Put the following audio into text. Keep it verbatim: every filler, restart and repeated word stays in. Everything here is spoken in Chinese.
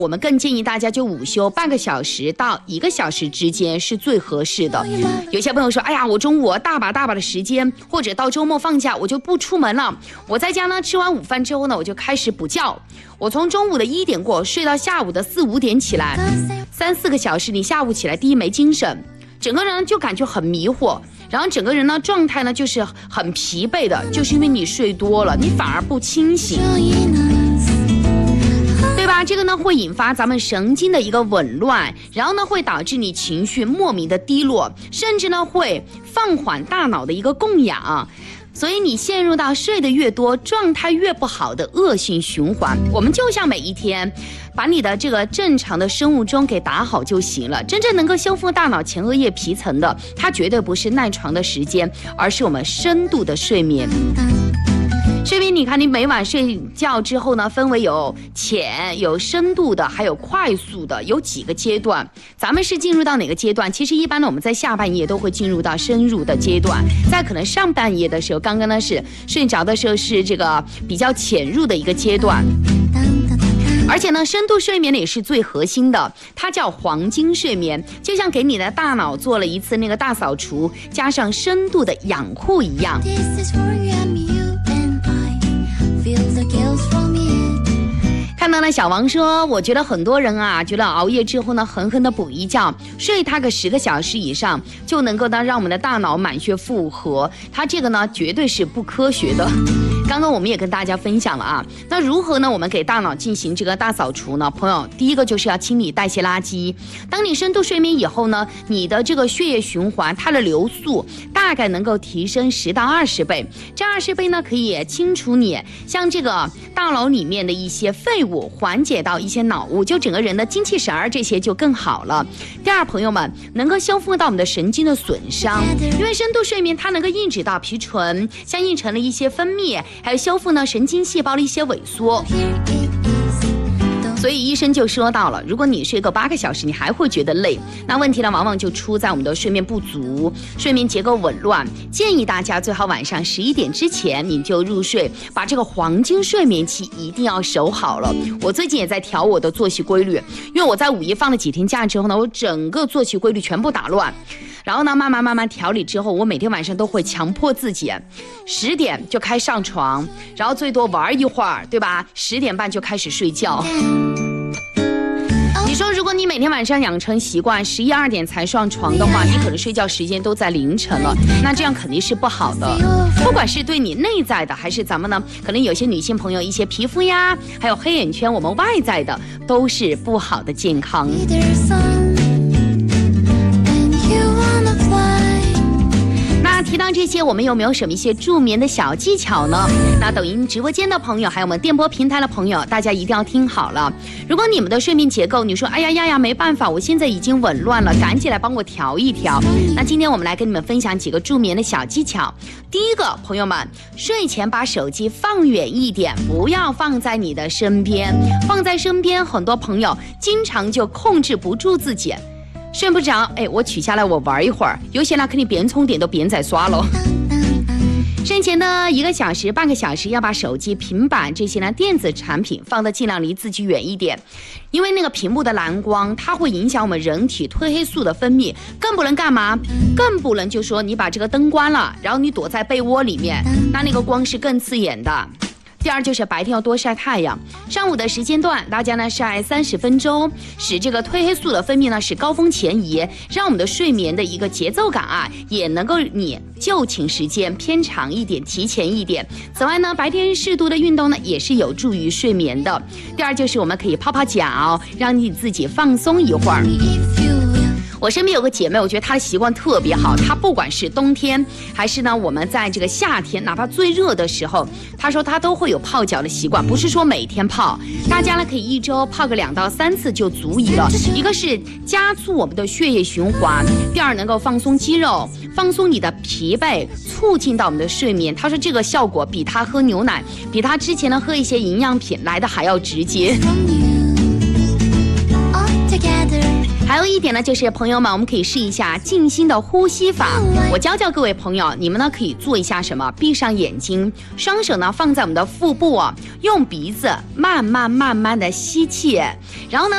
我们更建议大家就午休半个小时到一个小时之间是最合适的。有些朋友说，哎呀，我中午大把大把的时间，或者到周末放假我就不出门了，我在家呢吃完午饭之后呢，我就开始补觉，我从中午的一点过睡到下午的四五点起来，三四个小时，你下午起来第一没精神，整个人就感觉很迷惑，然后整个人呢状态呢就是很疲惫的，就是因为你睡多了，你反而不清醒，对吧？这个呢会引发咱们神经的一个紊乱，然后呢会导致你情绪莫名的低落，甚至呢会放缓大脑的一个供氧，所以你陷入到睡得越多状态越不好的恶性循环。我们就像每一天把你的这个正常的生物钟给打好就行了，真正能够修复大脑前额叶皮层的，它绝对不是赖床的时间，而是我们深度的睡眠。睡眠你看你每晚睡觉之后呢，分为有浅有深度的，还有快速的，有几个阶段。咱们是进入到哪个阶段？其实一般呢我们在下半夜都会进入到深入的阶段，在可能上半夜的时候，刚刚呢是睡着的时候是这个比较浅入的一个阶段。而且呢，深度睡眠呢也是最核心的，它叫黄金睡眠，就像给你的大脑做了一次那个大扫除，加上深度的养护一样。看到了小王说，我觉得很多人啊，觉得熬夜之后呢，狠狠的补一觉，睡他个十个小时以上，就能够呢让我们的大脑满血复活。他这个呢，绝对是不科学的。刚刚我们也跟大家分享了啊，那如何呢？我们给大脑进行这个大扫除呢？朋友，第一个就是要清理代谢垃圾。当你深度睡眠以后呢，你的这个血液循环，它的流速大概能够提升十到二十倍。这二十倍呢，可以清除你像这个大脑里面的一些废物，缓解到一些脑雾，就整个人的精气神儿这些就更好了。第二，朋友们，能够修复到我们的神经的损伤，因为深度睡眠它能够抑制到皮醇相应成了一些分泌，还有修复呢神经细胞的一些萎缩。所以医生就说到了，如果你睡够八个小时，你还会觉得累，那问题呢往往就出在我们的睡眠不足，睡眠结构紊乱。建议大家最好晚上十一点之前你就入睡，把这个黄金睡眠期一定要守好了。我最近也在调我的作息规律，因为我在五一放了几天假之后呢，我整个作息规律全部打乱。然后呢，慢慢慢慢调理之后，我每天晚上都会强迫自己，十点就开上床，然后最多玩一会儿，对吧？十点半就开始睡觉。你说，如果你每天晚上养成习惯，十一二点才上床的话，你可能睡觉时间都在凌晨了，那这样肯定是不好的。不管是对你内在的，还是咱们呢，可能有些女性朋友一些皮肤呀，还有黑眼圈，我们外在的都是不好的健康。那提到这些，我们有没有什么一些助眠的小技巧呢？那抖音直播间的朋友，还有我们电波平台的朋友，大家一定要听好了。如果你们的睡眠结构，你说哎呀呀呀没办法，我现在已经紊乱了，赶紧来帮我调一调。那今天我们来跟你们分享几个助眠的小技巧。第一个，朋友们，睡前把手机放远一点，不要放在你的身边。放在身边，很多朋友经常就控制不住自己。睡不着，哎，我取下来我玩一会儿，有些呢肯定别人充电都别人在刷喽。睡前的一个小时、半个小时，要把手机、平板这些呢电子产品放得尽量离自己远一点，因为那个屏幕的蓝光，它会影响我们人体褪黑素的分泌，更不能干嘛？更不能就说你把这个灯关了，然后你躲在被窝里面，那那个光是更刺眼的。第二就是白天要多晒太阳，上午的时间段大家呢晒三十分钟，使这个褪黑素的分泌呢使高峰前移，让我们的睡眠的一个节奏感啊也能够你就寝时间偏长一点，提前一点。此外呢，白天适度的运动呢也是有助于睡眠的。第二就是我们可以泡泡脚，让你自己放松一会儿。我身边有个姐妹，我觉得她的习惯特别好，她不管是冬天还是呢我们在这个夏天，哪怕最热的时候，她说她都会有泡脚的习惯，不是说每天泡，大家呢可以一周泡个两到三次就足以了。一个是加速我们的血液循环，第二能够放松肌肉，放松你的疲惫，促进到我们的睡眠。她说这个效果比她喝牛奶，比她之前呢喝一些营养品来的还要直接。还有一点呢，就是朋友们，我们可以试一下静心的呼吸法。我教教各位朋友，你们呢可以做一下什么？闭上眼睛，双手呢放在我们的腹部啊，用鼻子慢慢慢慢的吸气，然后呢